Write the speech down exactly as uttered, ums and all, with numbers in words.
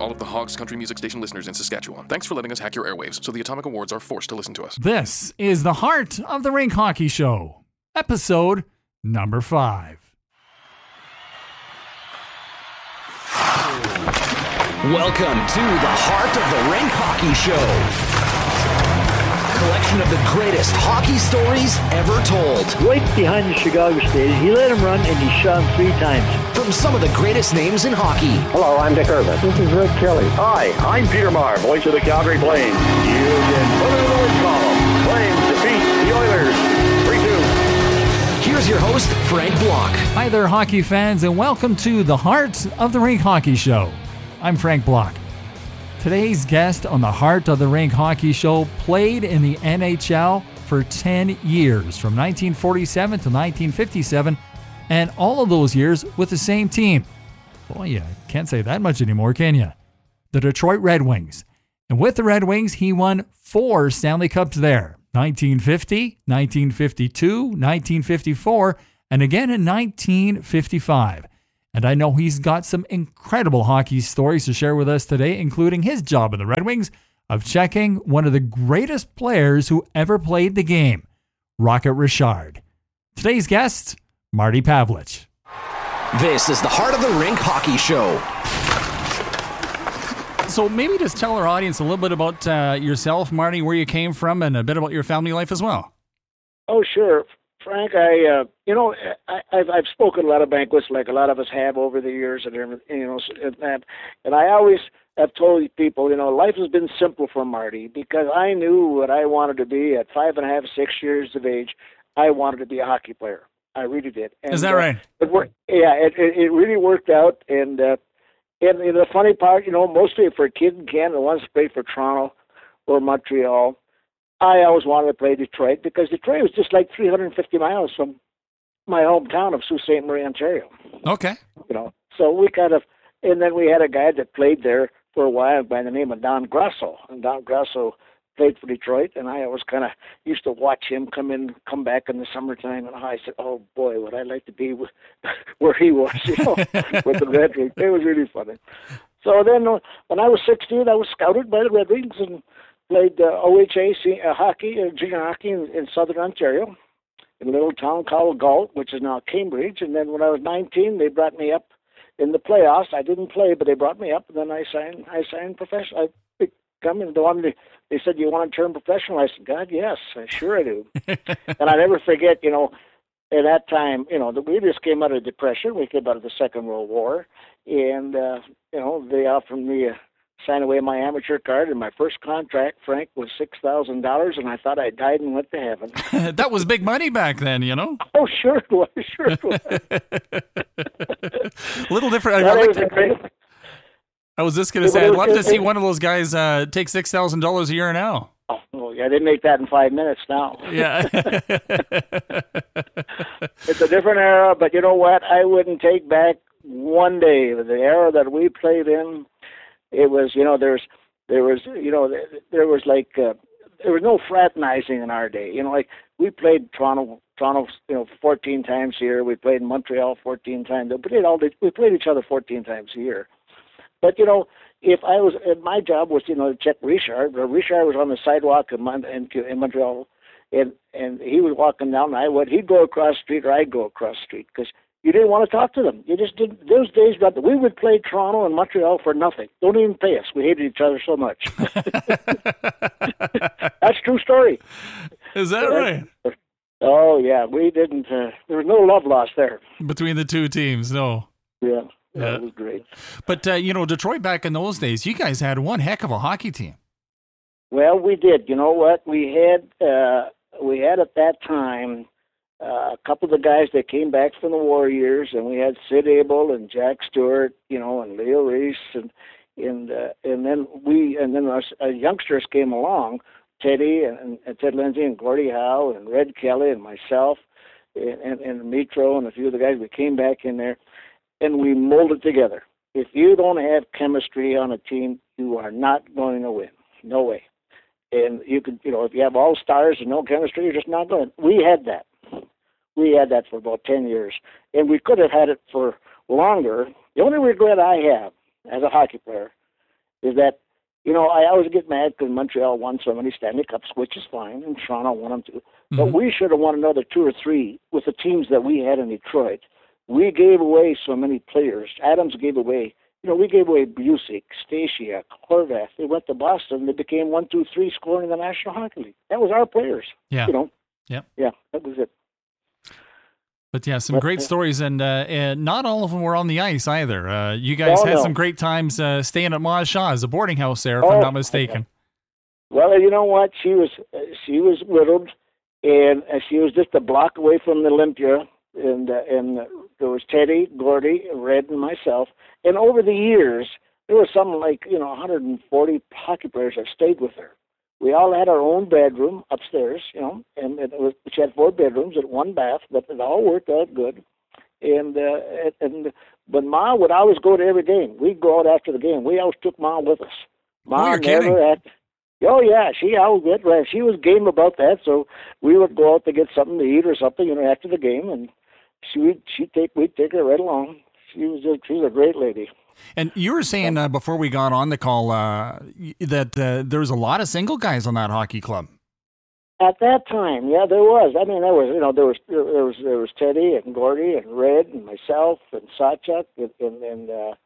all of the Hogs Country Music Station listeners in Saskatchewan. Thanks for letting us hack your airwaves so the Atomic Awards are forced to listen to us. This is the Heart of the Rink Hockey Show, episode number five. Welcome to the Heart of the Rink Hockey Show. Collection of the greatest hockey stories ever told. Right behind the Chicago stage, he let him run and he shot him three times. From some of the greatest names in hockey. Hello, I'm Dick Irvin. This is Rick Kelly. Hi, I'm Peter Maher, voice of the Calgary Flames. You can put it in the win column. Flames defeat the Oilers. three two. Here's your host, Frank Block. Hi there, hockey fans, and welcome to the Heart of the Rink Hockey Show. I'm Frank Block. Today's guest on the Heart of the Rink Hockey Show played in the N H L for ten years, from nineteen forty-seven to nineteen fifty-seven, and all of those years with the same team. Boy, you can't say that much anymore, can you? The Detroit Red Wings. And with the Red Wings, he won four Stanley Cups there. nineteen fifty, nineteen fifty-two, nineteen fifty-four, and again in nineteen fifty-five. And I know he's got some incredible hockey stories to share with us today, including his job in the Red Wings of checking one of the greatest players who ever played the game, Rocket Richard. Today's guest, Marty Pavelich. This is the Heart of the Rink Hockey Show. So maybe just tell our audience a little bit about uh, yourself, Marty, where you came from, and a bit about your family life as well. Oh, sure. Frank, I, uh, you know, I, I've, I've spoken a lot of banquets like a lot of us have over the years, and everything, you know, and that, and I always have told people, you know, life has been simple for Marty because I knew what I wanted to be at five and a half, six years of age. I wanted to be a hockey player. I really did. And, Is that right? Uh, it worked, yeah, it, it it really worked out, and uh, and you know, the funny part, you know, mostly for a kid in Canada, wants to play for Toronto or Montreal. I always wanted to play Detroit because Detroit was just like three hundred fifty miles from my hometown of Sault Ste. Marie, Ontario. Okay. You know, so we kind of, and then we had a guy that played there for a while by the name of Don Grasso, and Don Grasso played for Detroit, and I always kind of used to watch him come in, come back in the summertime, and I said, "Oh boy, would I like to be with, where he was, you know, with the Red Wings." It was really funny. So then, uh, when I was sixteen, I was scouted by the Red Wings and played uh, O H A C, uh, hockey, uh, junior hockey in, in southern Ontario, in a little town called Galt, which is now Cambridge. And then when I was nineteen, they brought me up in the playoffs. I didn't play, but they brought me up, and then I signed. I signed professional. I come in. They wanted to, They said, "You want to turn professional?" I said, "God, yes, I sure I do." And I never forget, you know, at that time, you know, the, we just came out of depression. We came out of the Second World War, and uh, you know, they offered me a sign away my amateur card, and my first contract, Frank, was six thousand dollars, and I thought I died and went to heaven. That was big money back then, you know? Oh, sure it was, sure it was. A little different. That I, like was to, a great, I was just going to say, I'd love to see one of those guys uh, take six thousand dollars a year now. oh, oh, yeah, they make that in five minutes now. Yeah. It's a different era, but you know what? I wouldn't take back one day the era that we played in. It was, you know, there's, there was, you know, there, there was like, uh, there was no fraternizing in our day. You know, like we played Toronto, Toronto, you know, fourteen times a year. We played in Montreal fourteen times. We played all the, we played each other fourteen times a year. But you know, if I was, my job was, you know, to check Richard. Richard was on the sidewalk in, Mon- in, in Montreal, and and he was walking down. And I would, he'd go across the street, or I'd go across the street because you didn't want to talk to them. You just didn't. Those days, we would play Toronto and Montreal for nothing. Don't even pay us. We hated each other so much. That's true story. Is that right? Oh, yeah. We didn't. Uh, there was no love lost there. Between the two teams, no. Yeah. Yeah. That was great. But, uh, you know, Detroit back in those days, you guys had one heck of a hockey team. Well, we did. You know what? We had, uh, we had at that time, Uh, a couple of the guys that came back from the war years, and we had Sid Abel and Jack Stewart, you know, and Leo Reese, and and uh, and then we and then our, our youngsters came along, Teddy and, and Ted Lindsay and Gordie Howe and Red Kelly and myself, and, and and Mitro and a few of the guys. We came back in there, and we molded together. If you don't have chemistry on a team, you are not going to win. No way. And you could, you know, if you have all stars and no chemistry, you're just not going. We had that. We had that for about ten years, and we could have had it for longer. The only regret I have as a hockey player is that, you know, I always get mad because Montreal won so many Stanley Cups, which is fine, and Toronto won them too. Mm-hmm. But we should have won another two or three with the teams that we had in Detroit. We gave away so many players. Adams gave away, you know, we gave away Busick, Stasiak, Horvath. They went to Boston. They became one, two, three scoring in the National Hockey League. That was our players. Yeah. You know. Yeah. Yeah, that was it. But yeah, some but, great uh, stories, and, uh, and not all of them were on the ice either. Uh, you guys oh, had no. some great times uh, staying at Ma Shaw's, a boarding house there, if oh, I'm not mistaken. Okay. Well, you know what? She was uh, she was widowed, and uh, she was just a block away from the Olympia, and uh, and uh, there was Teddy, Gordy, Red, and myself. And over the years, there was something like you know one hundred forty hockey players that stayed with her. We all had our own bedroom upstairs, you know, and, and it was, she had four bedrooms and one bath, but it all worked out good. And uh, and but Ma would always go to every game. We'd go out after the game. We always took Ma with us. Ma oh, you're never kidding. had. Oh yeah, she always went. Right. She was game about that, so we would go out to get something to eat or something, you know, after the game, and she would she take we'd take her right along. She was a, she was a great lady. And you were saying uh, before we got on the call uh, that uh, there was a lot of single guys on that hockey club. At that time, yeah, there was. I mean, there was, you know, there was there was there was Teddy and Gordy and Red and myself and Sachuk and and, and uh,